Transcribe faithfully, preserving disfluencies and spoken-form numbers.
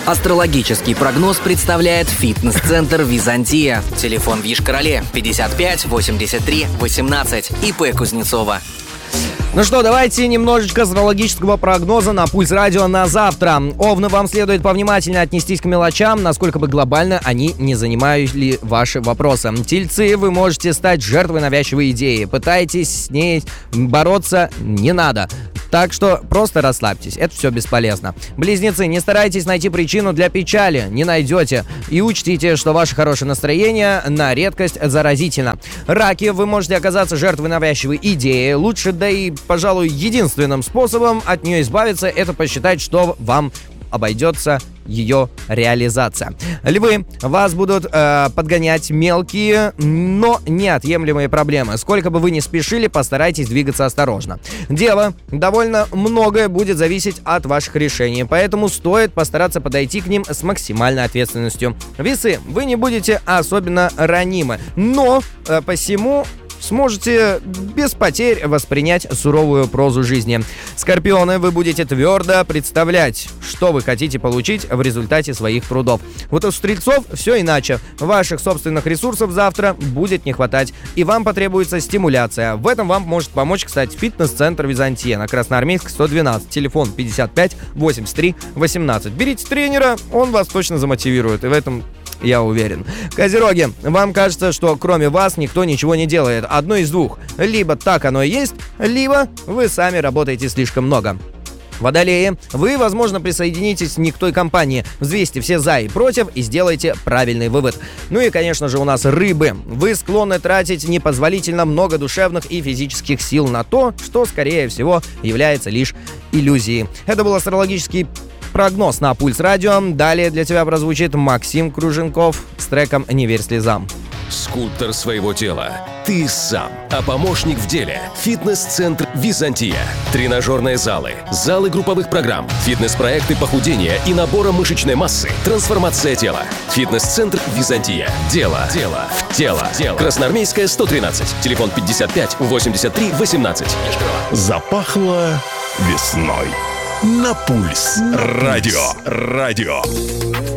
Астрологический прогноз представляет фитнес-центр «Византия». Телефон в Йошкар-Оле пятьдесят пять восемьдесят три восемнадцать. ИП Кузнецова. Ну что, давайте немножечко астрологического прогноза на Пульс Радио на завтра. Овны, вам следует повнимательнее отнестись к мелочам, насколько бы глобально они не занимали ваши вопросы. Тельцы, вы можете стать жертвой навязчивой идеи. Пытайтесь с ней бороться не надо. Так что просто расслабьтесь, это все бесполезно. Близнецы, не старайтесь найти причину для печали, не найдете. И учтите, что ваше хорошее настроение на редкость заразительно. Раки, вы можете оказаться жертвой навязчивой идеи. Лучше, да и, пожалуй, единственным способом от нее избавиться, это посчитать, что вам обойдется ее реализация. Львы, вас будут э, подгонять мелкие, но неотъемлемые проблемы. Сколько бы вы ни спешили, постарайтесь двигаться осторожно. Девы, довольно многое будет зависеть от ваших решений, поэтому стоит постараться подойти к ним с максимальной ответственностью. Весы, вы не будете особенно ранимы, но э, посему сможете без потерь воспринять суровую прозу жизни. Скорпионы, вы будете твердо представлять, что вы хотите получить в результате своих трудов. Вот у стрельцов все иначе. Ваших собственных ресурсов завтра будет не хватать, и вам потребуется стимуляция. В этом вам может помочь, кстати, фитнес-центр «Византия» на Красноармейск сто двенадцать, телефон пятьдесят пять восемьдесят три восемнадцать. Берите тренера, он вас точно замотивирует, и в этом я уверен. Козероги, вам кажется, что кроме вас никто ничего не делает. Одно из двух. Либо так оно и есть, либо вы сами работаете слишком много. Водолеи, вы, возможно, присоединитесь не к той компании. Взвесьте все за и против и сделайте правильный вывод. Ну и, конечно же, у нас рыбы. Вы склонны тратить непозволительно много душевных и физических сил на то, что, скорее всего, является лишь иллюзией. Это был астрологический прогноз на Пульс Радио. Далее для тебя прозвучит Максим Круженков с треком «Не верь слезам». Скульптор своего тела ты сам, а помощник в деле – фитнес-центр «Византия». Тренажерные залы, залы групповых программ, фитнес-проекты похудения и набора мышечной массы, трансформация тела. Фитнес-центр «Византия». Дело, дело, в тело. тело. Красноармейская сто тринадцать, телефон пятьдесят пять восемьдесят три восемнадцать. Запахло весной. На Пульс Радио. Радио.